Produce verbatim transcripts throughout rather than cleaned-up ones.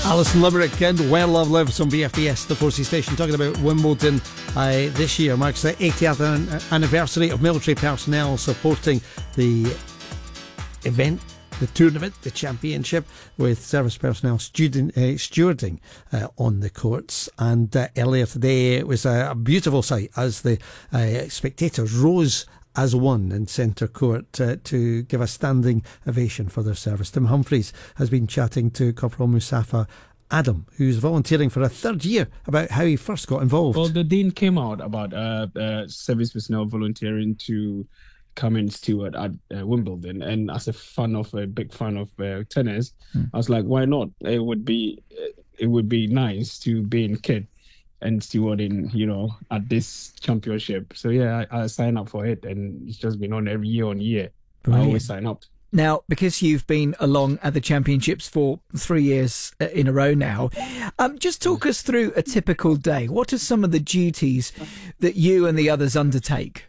Alison Limerick and Well Love Lives on B F B S, the four C station, talking about Wimbledon. Uh, this year marks the eightieth anniversary of military personnel supporting the event, the tournament, the championship, with service personnel student, uh, stewarding uh, on the courts. And uh, earlier today it was a, a beautiful sight as the uh, spectators rose as one in centre court uh, to give a standing ovation for their service. Tim Humphreys has been chatting to Corporal Mustafa Adam, who's volunteering for a third year, about how he first got involved. Well, the dean came out about uh, uh, service personnel volunteering to come and steward at uh, Wimbledon, and as a fan of a big fan of uh, tennis, hmm. I was like, why not? It would be it would be nice to be in kit and stewarding, you know, at this championship. So yeah, I, I signed up for it, and it's just been on every year on year. Brilliant. I always sign up. Now, because you've been along at the championships for three years in a row now, um, just talk us through a typical day. What are some of the duties that you and the others undertake?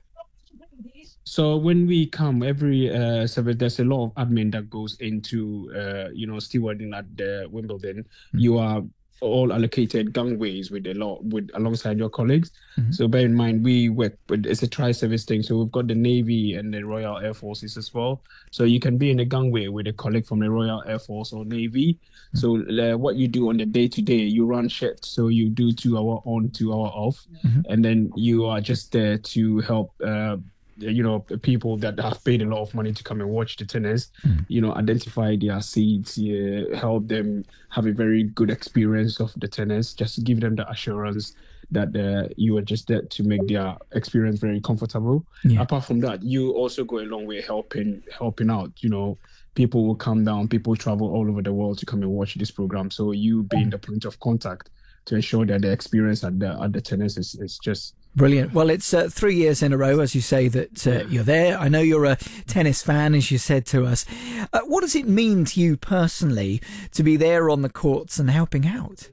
So when we come every uh, service, there's a lot of admin that goes into, uh, you know, stewarding at the Wimbledon. Mm-hmm. You are all allocated gangways with a lot with alongside your colleagues. Mm-hmm. So bear in mind, we work, but it's a tri-service thing. So we've got the Navy and the Royal Air Forces as well. So you can be in a gangway with a colleague from the Royal Air Force or Navy. Mm-hmm. So uh, what you do on the day to day, you run shifts. So you do two hour on, two hour off, mm-hmm. and then you are just there to help. Uh, you know, people that have paid a lot of money to come and watch the tennis, mm. you know, identify their seats, yeah, help them have a very good experience of the tennis, just give them the assurance that uh, you are just there to make their experience very comfortable. Yeah. Apart from that, you also go a long way helping helping out, you know, people will come down, people travel all over the world to come and watch this program. So you being the point of contact to ensure that the experience at the, at the tennis is, is just brilliant. Well, it's uh, three years in a row, as you say, that uh, you're there. I know you're a tennis fan, as you said to us. Uh, what does it mean to you personally to be there on the courts and helping out?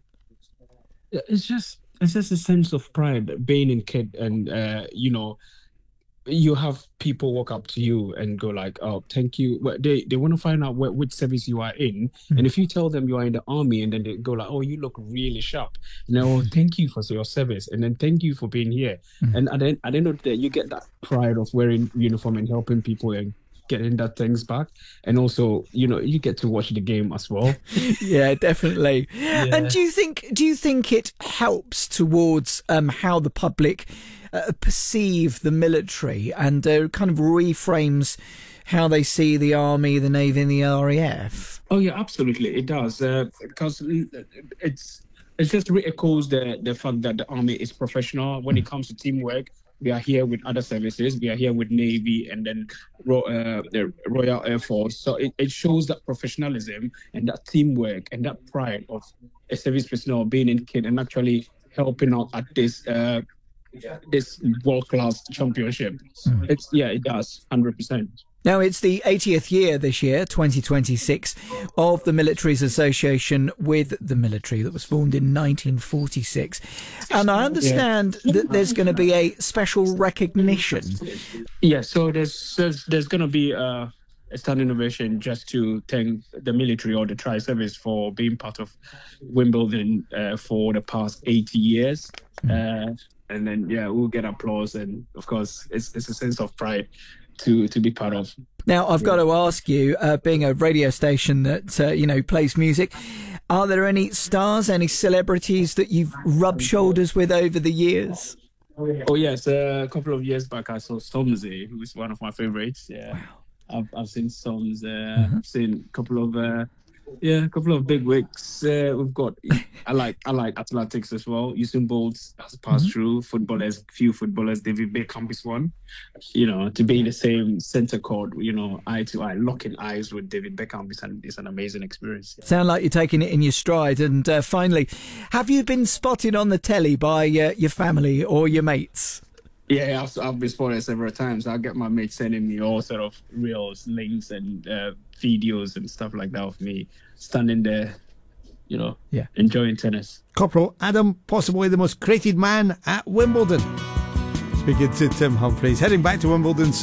It's just it's just a sense of pride being in kit, and uh, you know, you have people walk up to you and go like, oh, thank you. Well, they they want to find out what, which service you are in. Mm-hmm. And if you tell them you are in the army, and then they go like, oh, you look really sharp. And then, oh, thank you for your service. And then thank you for being here. Mm-hmm. And at the, at the end of the day, you get that pride of wearing uniform and helping people and getting that things back. And also, you know, you get to watch the game as well. Yeah, definitely. Yeah. And do you think do you think it helps towards um, how the public Uh, perceive the military, and uh, kind of reframes how they see the army, the navy, and the R A F? Oh yeah, absolutely, it does, uh, because it's it's just re-echoes the the fact that the army is professional when it comes to teamwork. We are here with other services. We are here with Navy and then uh, the Royal Air Force. So it, it shows that professionalism and that teamwork and that pride of a service personnel being in kit and actually helping out at this. Uh, this world-class championship. Mm. It's yeah, it does, one hundred percent. Now, it's the eightieth year this year, twenty twenty-six, of the Military's Association with the Military that was formed in nineteen forty-six. And I understand yeah. that there's going to be a special recognition. Yeah, so there's there's, there's going to be a, a standing ovation just to thank the military or the tri-service for being part of Wimbledon uh, for the past eighty years. Mm. Uh, And then, yeah, we'll get applause. And, of course, it's it's a sense of pride to, to be part of. Now, I've got to ask you, uh, being a radio station that, uh, you know, plays music, are there any stars, any celebrities that you've rubbed shoulders with over the years? Oh, yes. Uh, a couple of years back, I saw Stormzy, who is one of my favorites. Yeah, wow. I've, I've seen Storms. Uh, mm-hmm. I've seen a couple of... Uh, Yeah, a couple of big wigs. Uh, we've got. I like. I like athletics as well. Usain Bolt has passed mm-hmm. through. Footballers, few footballers. David Beckham is one. You know, to be in the same center court. You know, eye to eye, locking eyes with David Beckham is an is an amazing experience. Sound like you're taking it in your stride. And uh, finally, have you been spotted on the telly by uh, your family or your mates? Yeah, I've, I've been spotted several times. I get my mates sending me all sort of reels, links, and uh, videos and stuff like that of me standing there, you know, yeah, enjoying tennis. Corporal Adam, possibly the most created man at Wimbledon. Speaking to Tim Humphreys, heading back to Wimbledon.